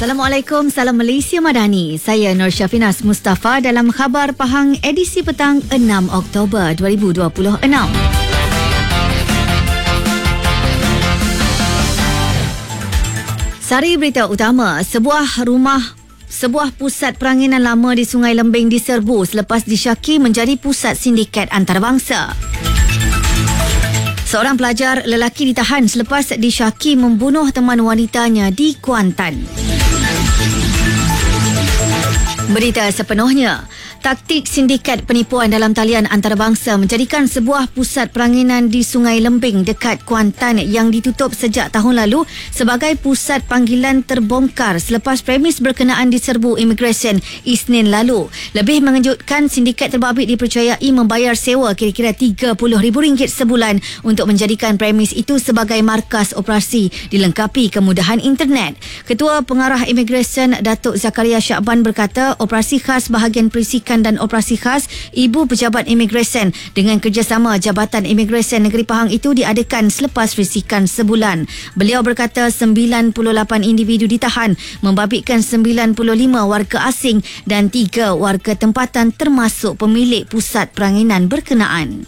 Assalamualaikum, salam Malaysia Madani. Saya Nur Syafinas Mustafa dalam Khabar Pahang edisi petang 6 Oktober 2026. Sari berita utama, sebuah pusat peranginan lama di Sungai Lembing diserbu selepas disyaki menjadi pusat sindiket antarabangsa. Seorang pelajar lelaki ditahan selepas disyaki membunuh teman wanitanya di Kuantan. Berita sepenuhnya. Taktik sindiket penipuan dalam talian antarabangsa menjadikan sebuah pusat peranginan di Sungai Lembing dekat Kuantan yang ditutup sejak tahun lalu sebagai pusat panggilan terbongkar selepas premis berkenaan diserbu imigresen Isnin lalu. Lebih mengejutkan, sindiket terbabit dipercayai membayar sewa kira-kira RM30,000 sebulan untuk menjadikan premis itu sebagai markas operasi dilengkapi kemudahan internet. Ketua Pengarah Imigresen Datuk Zakaria Syakban berkata operasi khas bahagian perisikan dan operasi khas Ibu Pejabat Imigresen dengan kerjasama Jabatan Imigresen Negeri Pahang itu diadakan selepas risikan sebulan. Beliau berkata 98 individu ditahan, membabitkan 95 warga asing dan 3 warga tempatan termasuk pemilik pusat peranginan berkenaan.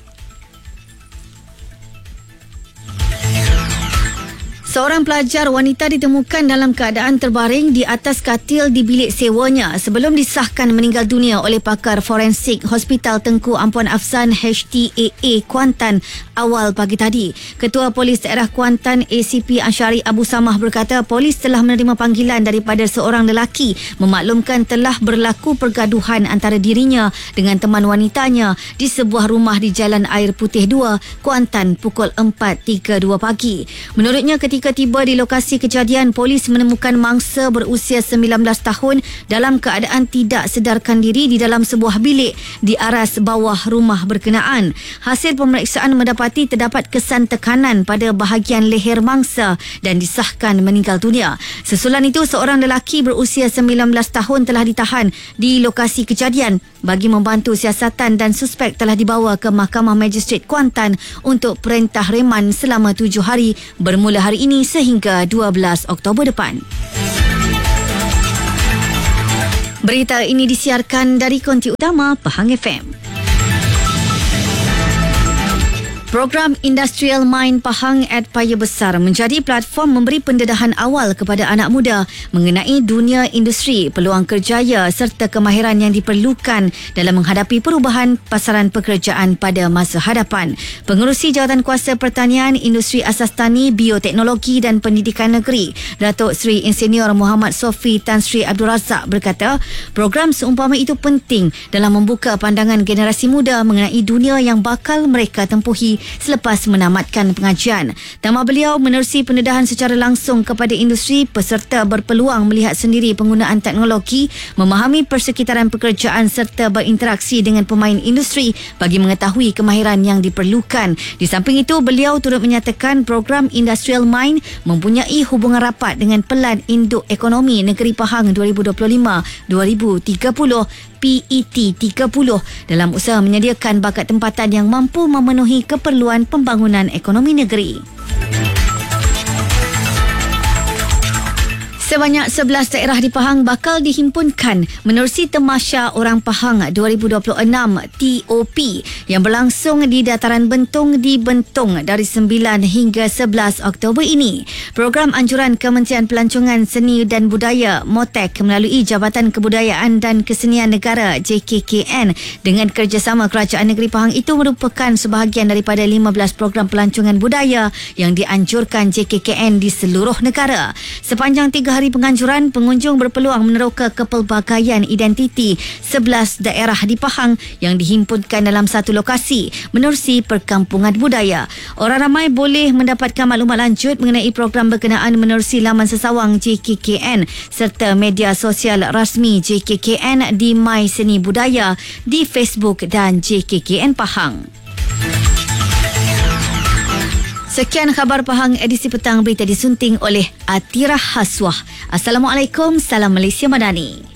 Seorang pelajar wanita ditemukan dalam keadaan terbaring di atas katil di bilik sewanya sebelum disahkan meninggal dunia oleh pakar forensik Hospital Tengku Ampuan Afsan HTAA Kuantan awal pagi tadi. Ketua Polis Daerah Kuantan ACP Ansyari Abu Samah berkata polis telah menerima panggilan daripada seorang lelaki memaklumkan telah berlaku pergaduhan antara dirinya dengan teman wanitanya di sebuah rumah di Jalan Air Putih 2, Kuantan pukul 4.32 pagi. Menurutnya, ketika tiba di lokasi kejadian, polis menemukan mangsa berusia 19 tahun dalam keadaan tidak sedarkan diri di dalam sebuah bilik di aras bawah rumah berkenaan. Hasil pemeriksaan mendapati terdapat kesan tekanan pada bahagian leher mangsa dan disahkan meninggal dunia. Sesulan itu, seorang lelaki berusia 19 tahun telah ditahan di lokasi kejadian bagi membantu siasatan dan suspek telah dibawa ke Mahkamah Magistrate Kuantan untuk perintah reman selama 7 hari bermula hari ini sehingga 12 Oktober depan. Berita ini disiarkan dari konti utama Pahang FM. Program Industrial Mind Pahang at Paya Besar menjadi platform memberi pendedahan awal kepada anak muda mengenai dunia industri, peluang kerjaya serta kemahiran yang diperlukan dalam menghadapi perubahan pasaran pekerjaan pada masa hadapan. Pengerusi Jawatan Kuasa Pertanian, Industri Asas Tani, Bioteknologi dan Pendidikan Negeri, Datuk Seri Insinyur Muhammad Sofi Tan Sri Abdul Razak berkata, program seumpama itu penting dalam membuka pandangan generasi muda mengenai dunia yang bakal mereka tempuhi selepas menamatkan pengajian. Tambah beliau, menerusi pendedahan secara langsung kepada industri, peserta berpeluang melihat sendiri penggunaan teknologi, memahami persekitaran pekerjaan serta berinteraksi dengan pemain industri bagi mengetahui kemahiran yang diperlukan. Di samping itu, beliau turut menyatakan program Industrial Mind mempunyai hubungan rapat dengan Pelan Induk Ekonomi Negeri Pahang 2025-2030 PET 30 dalam usaha menyediakan bakat tempatan yang mampu memenuhi keperluan pembangunan ekonomi negeri. Sebanyak 11 daerah di Pahang bakal dihimpunkan menerusi Temasya Orang Pahang 2026 TOP yang berlangsung di Dataran Bentung di Bentung dari 9 hingga 11 Oktober ini. Program anjuran Kementerian Pelancongan Seni dan Budaya MOTEK melalui Jabatan Kebudayaan dan Kesenian Negara JKKN dengan kerjasama Kerajaan Negeri Pahang itu merupakan sebahagian daripada 15 program pelancongan budaya yang dianjurkan JKKN di seluruh negara. Sepanjang 3 hari penganjuran, pengunjung berpeluang meneroka kepelbagaian identiti 11 daerah di Pahang yang dihimpunkan dalam satu lokasi menerusi perkampungan budaya. Orang ramai boleh mendapatkan maklumat lanjut mengenai program berkenaan menerusi laman sesawang JKKN serta media sosial rasmi JKKN di My Seni Budaya di Facebook dan JKKN Pahang. Sekian Khabar Pahang edisi petang, berita disunting oleh Atirah Haswah. Assalamualaikum, salam Malaysia Madani.